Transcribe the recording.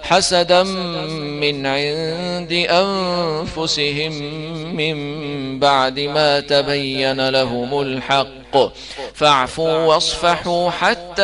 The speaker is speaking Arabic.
حسدا من عند أنفسهم من بعد ما تبين لهم الحق، فاعفوا واصفحوا حتى